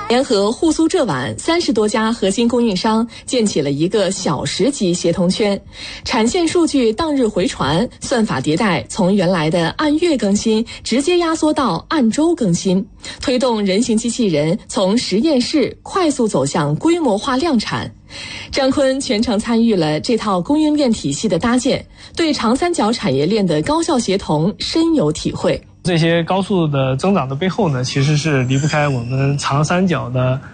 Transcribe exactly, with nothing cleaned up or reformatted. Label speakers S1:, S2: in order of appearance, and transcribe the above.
S1: 联合沪苏浙皖三十多家核心供应商建起了一个小时级协同圈，产线数据当日回传，算法迭代从原来的按月更新直接压缩到按周更新，推动人形机器人从实验室快速走向规模化量产。张坤全程参与了这套供应链体系的搭建，对长三角产业链的高效协同深有体会。
S2: 这些高速的增长的背后呢，其实是离不开我们长三角的